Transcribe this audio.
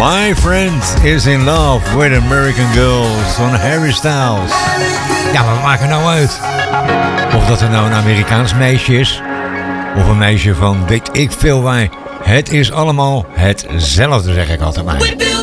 My friend is in love with American girls van Harry Styles. Ja, maar wat maakt er nou uit? Of dat er nou een Amerikaans meisje is, of een meisje van weet ik veel waar. Het is allemaal hetzelfde, zeg ik altijd maar.